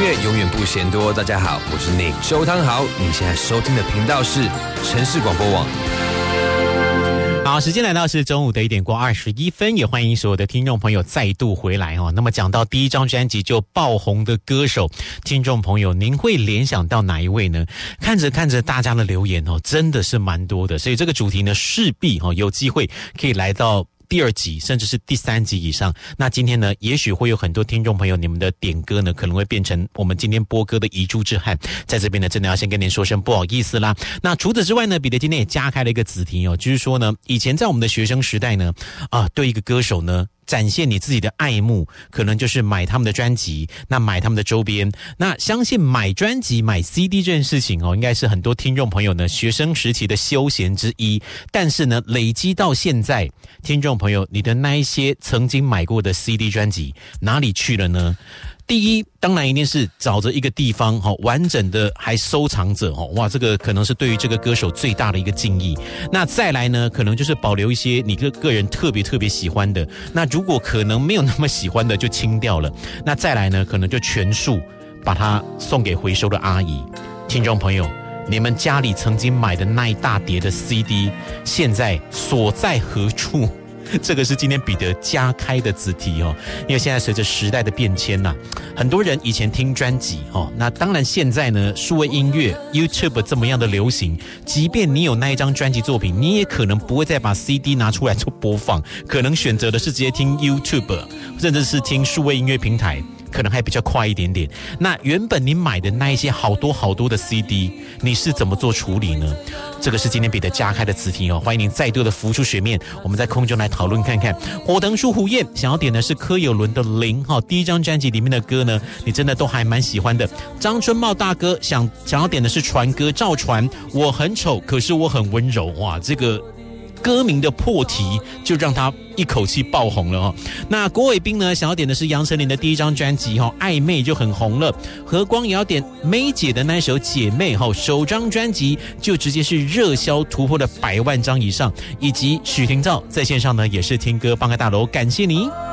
乐永远不嫌多。大家好，我是 Nick 周汤豪，你现在收听的频道是城市广播网。 好，时间来到是中午的1点过21分，也欢迎所有的听众朋友再度回来哦。那么讲到第一张专辑就爆红的歌手，听众朋友您会联想到哪一位呢？看着看着大家的留言哦，真的是蛮多的，所以这个主题呢势必有机会可以来到第2集甚至是第3集以上。那今天呢，也许会有很多听众朋友，你们的点歌呢可能会变成我们今天播歌的遗珠之憾，在这边呢真的要先跟您说声不好意思啦。那除此之外呢，彼得今天也加开了一个子题哦，就是说呢，以前在我们的学生时代呢，对一个歌手呢展现你自己的爱慕，可能就是买他们的专辑，那买他们的周边。那相信买专辑买 CD 这件事情应该是很多听众朋友呢学生时期的休闲之一。但是呢，累积到现在，听众朋友，你的那一些曾经买过的 CD 专辑哪里去了呢？第一，当然一定是找着一个地方完整的还收藏着哇，这个可能是对于这个歌手最大的一个敬意。那再来呢，可能就是保留一些你个人特别喜欢的，那如果可能没有那么喜欢的就清掉了。那再来呢，可能就全数把它送给回收的阿姨。听众朋友，你们家里曾经买的那一大叠的 CD 现在所在何处？这个是今天彼得加开的子题哦，因为现在随着时代的变迁呐，很多人以前听专辑那当然现在呢，数位音乐 YouTube 这么样的流行，即便你有那一张专辑作品，你也可能不会再把 CD 拿出来做播放，可能选择的是直接听 YouTube， 甚至是听数位音乐平台，可能还比较快一点点。那原本你买的那一些好多的 CD， 你是怎么做处理呢？这个是今天彼得加开的词题欢迎您再度的浮出水面，我们在空中来讨论看看。火藤树胡燕想要点的是柯有伦的零第一张专辑里面的歌呢，你真的都还蛮喜欢的。张春茂大哥想要点的是传歌赵传，我很丑可是我很温柔。哇，这个歌名的破题就让他一口气爆红了那郭伟斌呢，想要点的是杨丞琳的第一张专辑暧昧就很红了。何光也要点妹姐的那一首姐妹首张专辑就直接是热销突破了100万张以上。以及许廷照在线上呢也是听歌帮个大楼，感谢你。